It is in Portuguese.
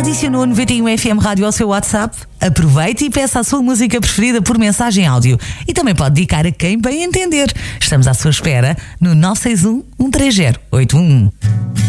adicionou a 91 FM Rádio ao seu WhatsApp? Aproveite e peça a sua música preferida por mensagem áudio. E também pode dedicar a quem bem entender. Estamos à sua espera no 961 130 811.